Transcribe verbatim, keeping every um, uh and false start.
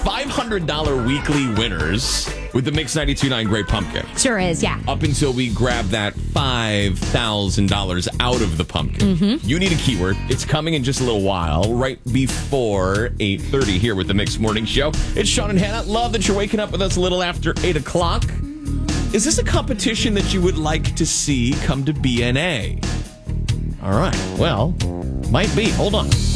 five hundred dollars weekly winners with the Mix ninety-two point nine Great Pumpkin. Sure is, yeah. Up until we grab that five thousand dollars out of the pumpkin. Mm-hmm. You need a keyword. It's coming in just a little while, right before eight thirty here with the Mix Morning Show. It's Sean and Hannah. Love that you're waking up with us a little after eight o'clock. Is this a competition that you would like to see come to B N A? All right. Well, might be. Hold on.